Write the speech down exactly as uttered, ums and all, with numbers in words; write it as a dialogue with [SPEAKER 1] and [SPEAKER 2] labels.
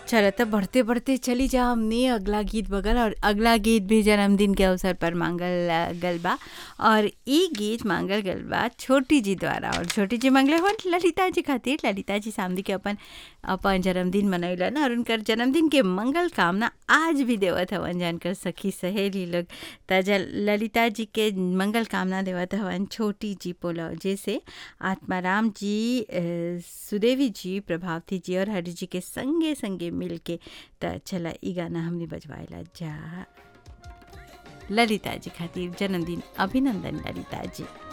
[SPEAKER 1] चलो तो बढ़ते बढ़ते चली जा हमने अगला गीत बगल और अगला गीत भी जन्मदिन के अवसर पर मांगल अ, गलबा और ई गीत मांगल गलबा छोटी जी द्वारा और छोटी जी मांगले हो ललिता जी खातिर। ललिता जी सामने के अपन अपन जन्मदिन मनैलन और उनकर जन्मदिन के मंगल कामना आज भी देवत हवन जानकर सखी सहेली लोग। तज ललिता जी के मंगल कामना देवत हवन छोटी जी पोलो जैसे आत्माराम जी अ, सुदेवी जी प्रभावती जी और हरि जी के संगे संगे मिल के। त चला ई गाना हमने बजवाएला जा ललिता जी खातिर। जन्मदिन अभिनंदन ललिता जी।